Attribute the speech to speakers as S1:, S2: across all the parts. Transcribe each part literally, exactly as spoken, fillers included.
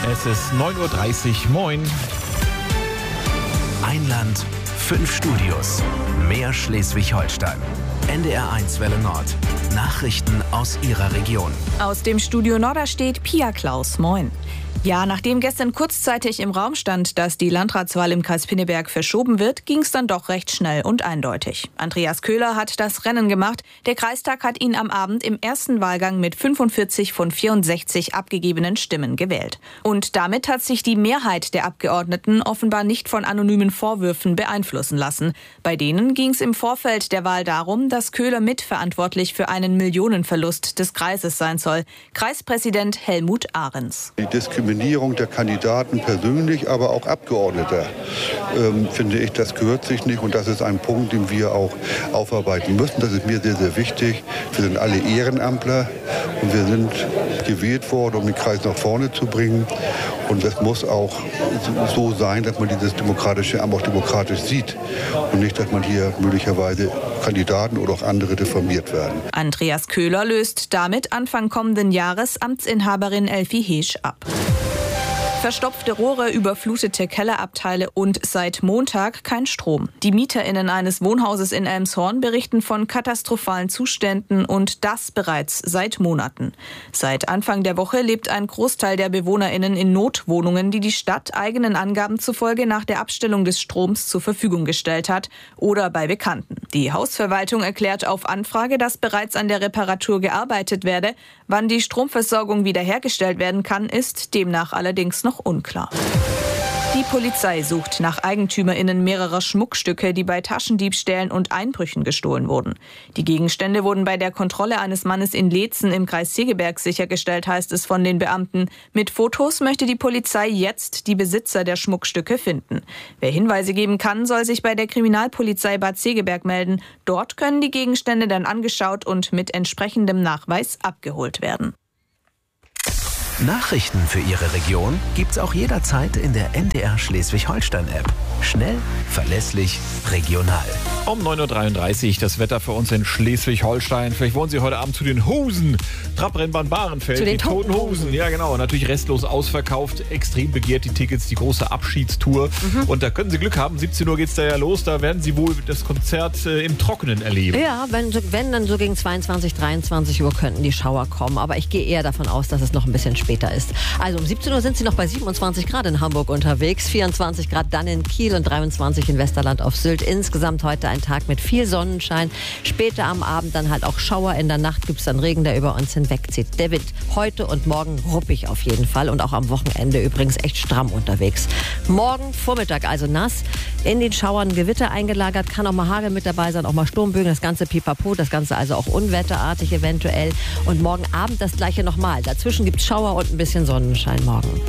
S1: Es ist neun Uhr dreißig. Moin.
S2: Ein Land, fünf Studios. Mehr Schleswig-Holstein. N D R eins Welle Nord. Nachrichten aus Ihrer Region.
S3: Aus dem Studio Norderstedt Pia Klaus. Moin. Ja, nachdem gestern kurzzeitig im Raum stand, dass die Landratswahl im Kreis Pinneberg verschoben wird, ging es dann doch recht schnell und eindeutig. Andreas Köhler hat das Rennen gemacht. Der Kreistag hat ihn am Abend im ersten Wahlgang mit fünfundvierzig von vierundsechzig abgegebenen Stimmen gewählt. Und damit hat sich die Mehrheit der Abgeordneten offenbar nicht von anonymen Vorwürfen beeinflussen lassen. Bei denen ging es im Vorfeld der Wahl darum, dass Köhler mitverantwortlich für einen Millionenverlust des Kreises sein soll. Kreispräsident Helmut Ahrens.
S4: Die Diskriminierung der Kandidaten persönlich, aber auch Abgeordneter, ähm, finde ich, das gehört sich nicht. Und das ist ein Punkt, den wir auch aufarbeiten müssen. Das ist mir sehr, sehr wichtig. Wir sind alle Ehrenamtler und wir sind gewählt worden, um den Kreis nach vorne zu bringen. Und es muss auch so sein, dass man dieses demokratische Amt auch demokratisch sieht. Und nicht, dass man hier möglicherweise Kandidaten oder auch andere diffamiert werden.
S3: Andreas Köhler löst damit Anfang kommenden Jahres Amtsinhaberin Elfie Heesch ab. Verstopfte Rohre, überflutete Kellerabteile und seit Montag kein Strom. Die MieterInnen eines Wohnhauses in Elmshorn berichten von katastrophalen Zuständen und das bereits seit Monaten. Seit Anfang der Woche lebt ein Großteil der BewohnerInnen in Notwohnungen, die die Stadt eigenen Angaben zufolge nach der Abstellung des Stroms zur Verfügung gestellt hat oder bei Bekannten. Die Hausverwaltung erklärt auf Anfrage, dass bereits an der Reparatur gearbeitet werde. Wann die Stromversorgung wiederhergestellt werden kann, ist demnach allerdings noch unklar. Die Polizei sucht nach EigentümerInnen mehrerer Schmuckstücke, die bei Taschendiebstählen und Einbrüchen gestohlen wurden. Die Gegenstände wurden bei der Kontrolle eines Mannes in Leetzen im Kreis Segeberg sichergestellt, heißt es von den Beamten. Mit Fotos möchte die Polizei jetzt die Besitzer der Schmuckstücke finden. Wer Hinweise geben kann, soll sich bei der Kriminalpolizei Bad Segeberg melden. Dort können die Gegenstände dann angeschaut und mit entsprechendem Nachweis abgeholt werden.
S2: Nachrichten für Ihre Region gibt's auch jederzeit in der N D R Schleswig-Holstein-App. Schnell, verlässlich, regional.
S1: Um neun Uhr dreiunddreißig das Wetter für uns in Schleswig-Holstein. Vielleicht wollen Sie heute Abend zu den Hosen. Trabrennbahn Bahrenfeld,
S3: zu den
S1: die Toten Hosen. Ja, genau. Natürlich restlos ausverkauft. Extrem begehrt die Tickets, die große Abschiedstour. Mhm. Und da können Sie Glück haben. siebzehn Uhr geht's da ja los. Da werden Sie wohl das Konzert äh, im Trockenen erleben.
S5: Ja, wenn, wenn dann so gegen zweiundzwanzig, dreiundzwanzig Uhr könnten die Schauer kommen. Aber ich gehe eher davon aus, dass es noch ein bisschen später ist. Also um siebzehn Uhr sind Sie noch bei siebenundzwanzig Grad in Hamburg unterwegs, vierundzwanzig Grad dann in Kiel und dreiundzwanzig in Westerland auf Sylt. Insgesamt heute ein Tag mit viel Sonnenschein. Später am Abend dann halt auch Schauer. In der Nacht gibt es dann Regen, der über uns hinwegzieht. Der Wind heute und morgen ruppig auf jeden Fall und auch am Wochenende übrigens echt stramm unterwegs. Morgen Vormittag also nass, in den Schauern Gewitter eingelagert, kann auch mal Hagel mit dabei sein, auch mal Sturmbögen, das ganze Pipapo, das Ganze also auch unwetterartig eventuell. Und morgen Abend das gleiche nochmal. Dazwischen gibt es Schauer und ein bisschen Sonnenschein morgen.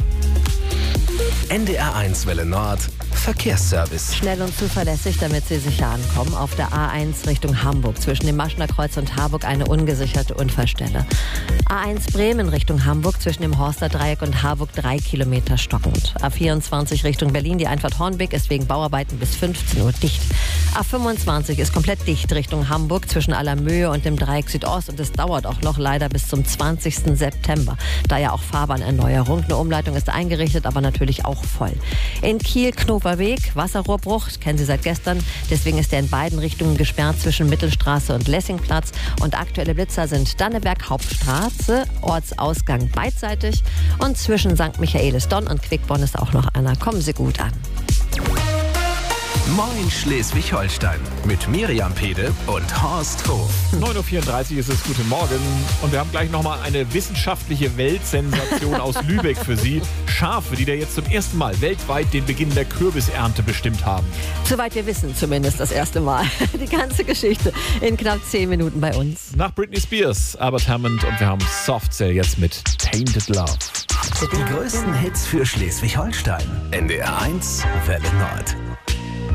S2: N D R eins Welle Nord, Verkehrsservice.
S5: Schnell und zuverlässig, damit Sie sicher ankommen. Auf der A eins Richtung Hamburg. Zwischen dem Maschner Kreuz und Harburg eine ungesicherte Unfallstelle. A eins Bremen Richtung Hamburg. Zwischen dem Horster Dreieck und Harburg drei Kilometer stockend. A vierundzwanzig Richtung Berlin. Die Einfahrt Hornbeck ist wegen Bauarbeiten bis fünfzehn Uhr dicht. A fünfundzwanzig ist komplett dicht Richtung Hamburg. Zwischen Allermöhe und dem Dreieck Südost. Und es dauert auch noch leider bis zum zwanzigsten September. Da ja auch Fahrbahnerneuerung. Eine Umleitung ist eingerichtet, aber natürlich auch voll. In Kiel Knofer Weg, Wasserrohrbruch, kennen Sie seit gestern. Deswegen ist er in beiden Richtungen gesperrt zwischen Mittelstraße und Lessingplatz. Und aktuelle Blitzer sind Danneberg Hauptstraße, Ortsausgang beidseitig. Und zwischen Sankt Michaelis-Donn und Quickborn ist auch noch einer. Kommen Sie gut an.
S2: Moin Schleswig-Holstein mit Miriam Pede und Horst Hof.
S1: neun Uhr vierunddreißig ist es, guten Morgen. Und wir haben gleich nochmal eine wissenschaftliche Weltsensation aus Lübeck für Sie. Schafe, die da jetzt zum ersten Mal weltweit den Beginn der Kürbisernte bestimmt haben.
S5: Soweit wir wissen, zumindest das erste Mal. Die ganze Geschichte in knapp zehn Minuten bei uns.
S1: Nach Britney Spears, Albert Hammond und wir haben Soft Cell jetzt mit Tainted Love.
S2: Die größten Hits für Schleswig-Holstein. N D R eins Welle Nord.